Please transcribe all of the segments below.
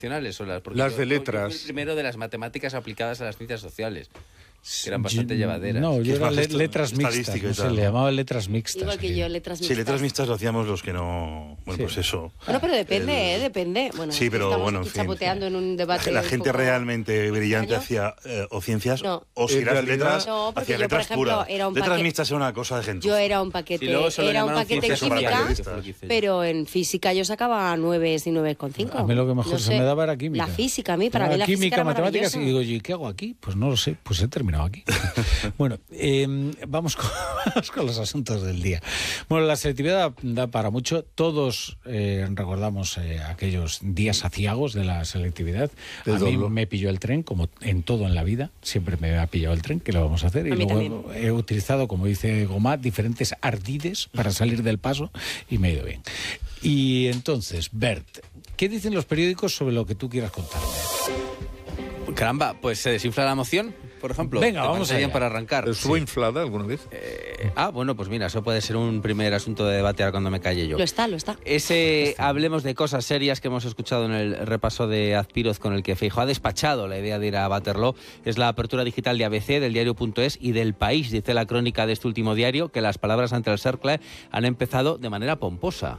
porque las de letras. Yo fui el primero de las matemáticas aplicadas a las ciencias sociales, que eran bastante llevaderas. No, yo era letras mixtas, no sé, le llamaban letras mixtas. Igual que yo, letras mixtas. Sí, letras mixtas lo hacíamos los que no... Bueno, Sí. pues eso. Bueno, pero depende, depende. Bueno, Sí, pero estamos bueno, aquí en fin. chapoteando en un debate La un gente poco realmente brillante extraño. hacía o ciencias No. o si En eras realidad- letras, No, porque hacía yo, por letras ejemplo, puras. era un Letras paquete- mixtas era una cosa de gente. Yo era un paquete, Y luego eso lo era un llamaron paquete ciencias química, sociales, que fue lo que hice yo. pero en física yo sacaba 9 y 9,5. A mí lo que mejor No se sé. me daba era química. La física, a mí, para mí la química, física era matemáticas, y maravillosa. digo, ¿y qué hago aquí? Pues no lo sé, pues he terminado aquí. Bueno, vamos con los asuntos del día. Bueno, la selectividad da para mucho. Todos recordamos aquellos días aciagos de la selectividad. El A mí dolor. me pilló el tren, como en todo en la vida. Siempre me ha pillado el tren, ¿qué le vamos a hacer? Y A mí luego he utilizado, como dice Gomá, diferentes ardides para salir del paso y me ha ido bien. Y entonces, Bert, ¿qué dicen los periódicos sobre lo que tú quieras contarme? Caramba, pues se desinfla la moción, por ejemplo. Venga, ¿Te vamos parece bien allá. para arrancar? ¿Estuvo inflada alguna vez? Bueno, pues mira, eso puede ser un primer asunto de debate ahora cuando me calle yo. Lo está, lo está. Ese hablemos de cosas serias que hemos escuchado en el repaso de Azpiroz, con el que Feijóo ha despachado la idea de ir a Waterloo, es la apertura digital de ABC, del diario.es y del País. Dice la crónica de este último diario que las palabras ante el Cercle han empezado de manera pomposa.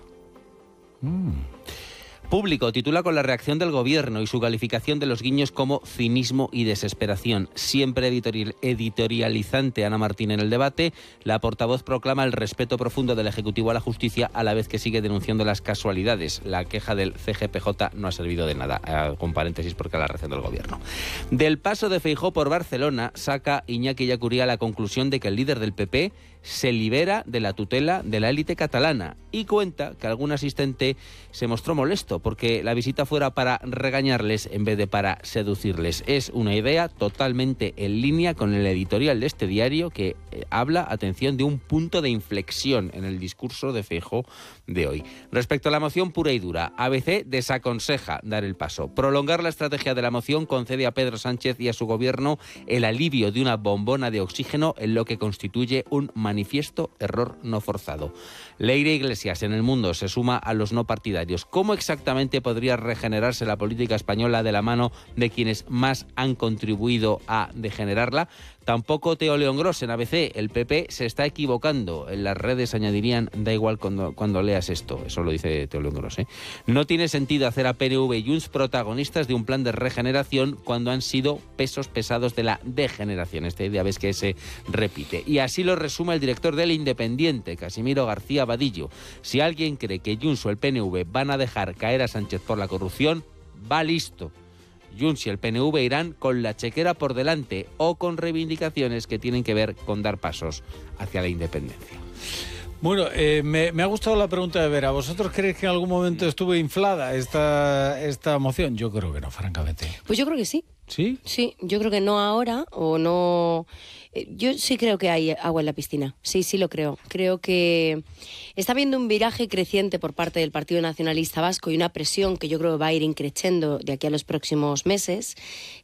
Público titula con la reacción del gobierno y su calificación de los guiños como cinismo y desesperación. Siempre editorializante Ana Martín en el debate, la portavoz proclama el respeto profundo del Ejecutivo a la justicia a la vez que sigue denunciando las casualidades. La queja del CGPJ no ha servido de nada, con paréntesis porque la reacción del gobierno. Del paso de Feijóo por Barcelona saca Iñaki Yacuría la conclusión de que el líder del PP se libera de la tutela de la élite catalana y cuenta que algún asistente se mostró molesto porque la visita fuera para regañarles en vez de para seducirles. Es una idea totalmente en línea con el editorial de este diario que habla, atención, de un punto de inflexión en el discurso de Feijóo de hoy. Respecto a la moción pura y dura, ABC desaconseja dar el paso. Prolongar la estrategia de la moción concede a Pedro Sánchez y a su gobierno el alivio de una bombona de oxígeno en lo que constituye un manifiesto error no forzado. Leire Iglesias en El Mundo se suma a los no partidarios. ¿Cómo exactamente podría regenerarse la política española de la mano de quienes más han contribuido a degenerarla? Tampoco Teo León Gros en ABC. El PP se está equivocando. En las redes añadirían, da igual cuando leas esto. Eso lo dice Teo León Gros, ¿eh? No tiene sentido hacer a PNV y Junts protagonistas de un plan de regeneración cuando han sido pesos pesados de la degeneración. Esta idea ves que se repite. Y así lo resume el director del Independiente, Casimiro García Vadillo. Si alguien cree que Junts o el PNV van a dejar caer a Sánchez por la corrupción, va listo. Junts y el PNV irán con la chequera por delante o con reivindicaciones que tienen que ver con dar pasos hacia la independencia. Bueno, me ha gustado la pregunta de Vera. ¿Vosotros creéis que en algún momento estuvo inflada esta moción? Yo creo que no, francamente. Pues yo creo que sí. ¿Sí? Sí, yo creo que no ahora o no... Yo sí creo que hay agua en la piscina, sí lo creo. Creo que está habiendo un viraje creciente por parte del Partido Nacionalista Vasco y una presión que yo creo que va a ir increciendo de aquí a los próximos meses.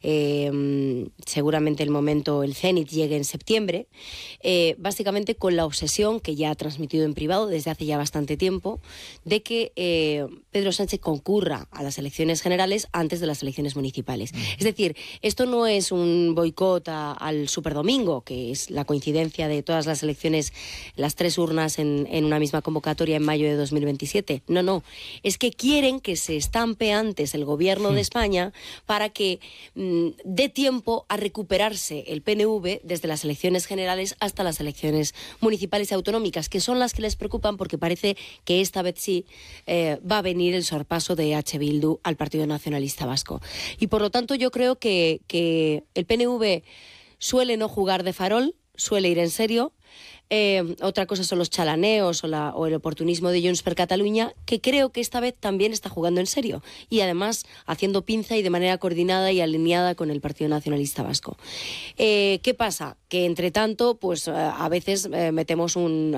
Seguramente el cenit llegue en septiembre, básicamente con la obsesión que ya ha transmitido en privado desde hace ya bastante tiempo de que Pedro Sánchez concurra a las elecciones generales antes de las elecciones municipales. Es decir, esto no es un boicot al superdomingo, que es la coincidencia de todas las elecciones, las 3 urnas en una misma convocatoria en mayo de 2027. No, es que quieren que se estampe antes el gobierno de España para que dé tiempo a recuperarse el PNV desde las elecciones generales hasta las elecciones municipales y autonómicas, que son las que les preocupan porque parece que esta vez sí va a venir el sorpaso de H. Bildu al Partido Nacionalista Vasco. Y por lo tanto yo creo que el PNV suele no jugar de farol, suele ir en serio. Otra cosa son los chalaneos o el oportunismo de Junts per Catalunya, que creo que esta vez también está jugando en serio y además haciendo pinza y de manera coordinada y alineada con el Partido Nacionalista Vasco. ¿Qué pasa? Que entre tanto, pues a veces metemos un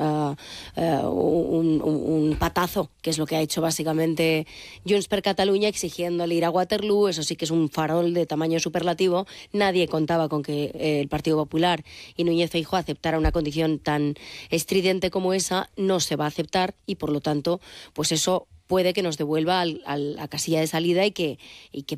patazo, que es lo que ha hecho básicamente Junts per Catalunya, exigiéndole ir a Waterloo. Eso sí que es un farol de tamaño superlativo. Nadie contaba con que el Partido Popular y Núñez Feijóo aceptara una condición tan estridente como esa. No se va a aceptar y por lo tanto pues eso puede que nos devuelva a casilla de salida y que